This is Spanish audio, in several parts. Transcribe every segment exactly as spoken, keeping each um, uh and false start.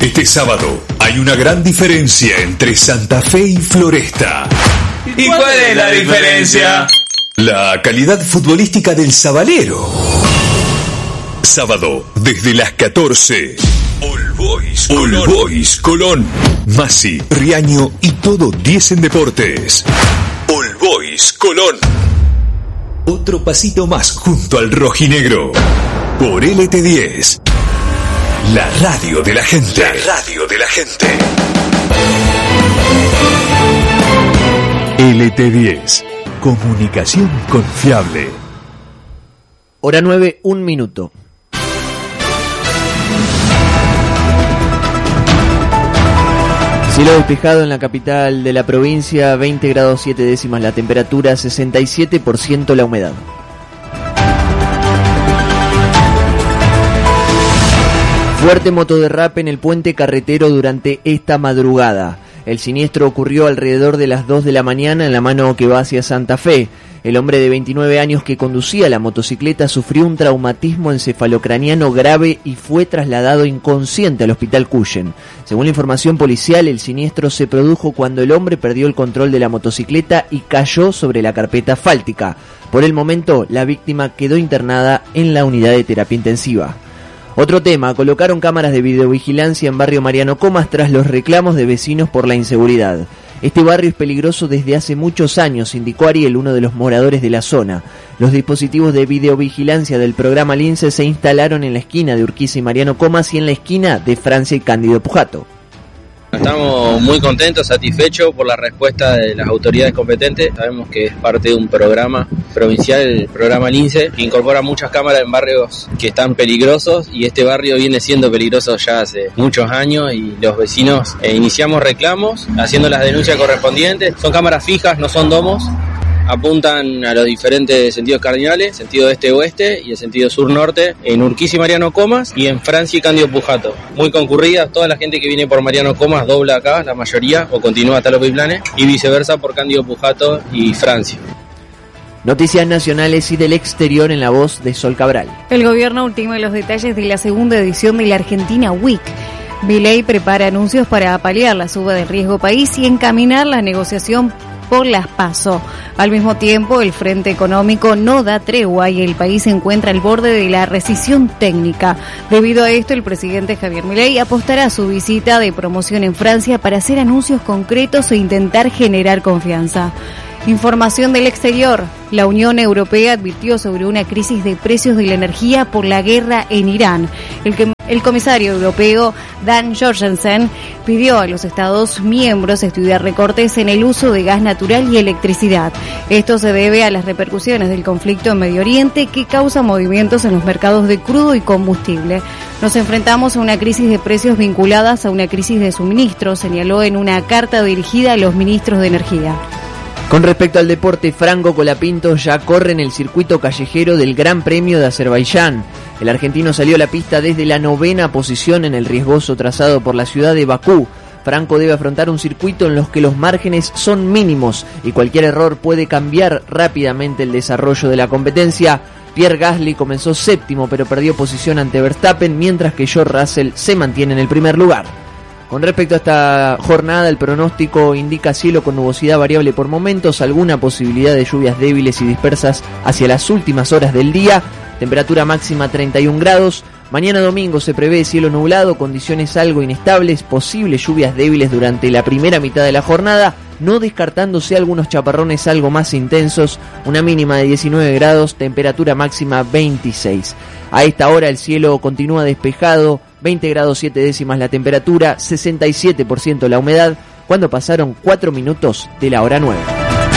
Este sábado hay una gran diferencia entre Santa Fe y Floresta. ¿Y cuál es la diferencia? La calidad futbolística del Sabalero. Sábado, desde las catorce. All Boys Colón. All Boys Colón. Masi, Riaño y todo diez en deportes. All Boys Colón. Otro pasito más junto al rojinegro. Por L T diez. La radio de la gente. La radio de la gente. L T diez. Comunicación confiable. Hora nueve, un minuto. Cielo despejado en la capital de la provincia, veinte grados siete décimas la temperatura, sesenta y siete por ciento la humedad. Fuerte motoderrape en el puente carretero durante esta madrugada. El siniestro ocurrió alrededor de las dos de la mañana en la mano que va hacia Santa Fe. El hombre de veintinueve años que conducía la motocicleta sufrió un traumatismo encefalocraniano grave y fue trasladado inconsciente al hospital Cuyen. Según la información policial, el siniestro se produjo cuando el hombre perdió el control de la motocicleta y cayó sobre la carpeta asfáltica. Por el momento, la víctima quedó internada en la unidad de terapia intensiva. Otro tema, colocaron cámaras de videovigilancia en barrio Mariano Comas tras los reclamos de vecinos por la inseguridad. Este barrio es peligroso desde hace muchos años, indicó Ariel, uno de los moradores de la zona. Los dispositivos de videovigilancia del programa Lince se instalaron en la esquina de Urquiza y Mariano Comas y en la esquina de Francia y Cándido Pujato. Estamos muy contentos, satisfechos por la respuesta de las autoridades competentes. Sabemos que es parte de un programa provincial, el programa Lince, que incorpora muchas cámaras en barrios que están peligrosos y este barrio viene siendo peligroso ya hace muchos años y los vecinos eh, iniciamos reclamos haciendo las denuncias correspondientes. Son cámaras fijas, no son domos. Apuntan a los diferentes sentidos cardinales, sentido este-oeste y el sentido sur-norte, en Urquiza y Mariano Comas y en Francia y Cándido Pujato. Muy concurridas, toda la gente que viene por Mariano Comas dobla acá, la mayoría, o continúa hasta los Piplanes, y viceversa por Cándido Pujato y Francia. Noticias nacionales y del exterior en la voz de Sol Cabral. El gobierno ultima los detalles de la segunda edición de la Argentina Week. Milei prepara anuncios para paliar la suba del riesgo país y encaminar la negociación por las PASO. Al mismo tiempo, el frente económico no da tregua y el país se encuentra al borde de la recesión técnica. Debido a esto, el presidente Javier Milei apostará a su visita de promoción en Francia para hacer anuncios concretos e intentar generar confianza. Información del exterior. La Unión Europea advirtió sobre una crisis de precios de la energía por la guerra en Irán. El, que, el comisario europeo Dan Jorgensen pidió a los Estados miembros estudiar recortes en el uso de gas natural y electricidad. Esto se debe a las repercusiones del conflicto en Medio Oriente que causa movimientos en los mercados de crudo y combustible. Nos enfrentamos a una crisis de precios vinculadas a una crisis de suministro, señaló en una carta dirigida a los ministros de energía. Con respecto al deporte, Franco Colapinto ya corre en el circuito callejero del Gran Premio de Azerbaiyán. El argentino salió a la pista desde la novena posición en el riesgoso trazado por la ciudad de Bakú. Franco debe afrontar un circuito en los que los márgenes son mínimos y cualquier error puede cambiar rápidamente el desarrollo de la competencia. Pierre Gasly comenzó séptimo pero perdió posición ante Verstappen, mientras que George Russell se mantiene en el primer lugar. Con respecto a esta jornada, el pronóstico indica cielo con nubosidad variable por momentos, alguna posibilidad de lluvias débiles y dispersas hacia las últimas horas del día, temperatura máxima treinta y un grados. Mañana domingo se prevé cielo nublado, condiciones algo inestables, posibles lluvias débiles durante la primera mitad de la jornada, no descartándose algunos chaparrones algo más intensos, una mínima de diecinueve grados, temperatura máxima veintiséis. A esta hora el cielo continúa despejado, veinte grados siete décimas la temperatura, sesenta y siete por ciento la humedad, cuando pasaron cuatro minutos de la hora nueve.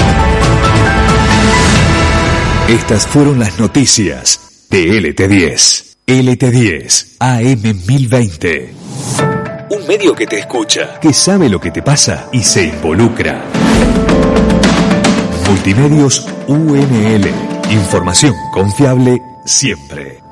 Estas fueron las noticias de L T diez. L T diez, A M mil veinte. Un medio que te escucha, que sabe lo que te pasa y se involucra. Multimedios U N L. Información confiable siempre.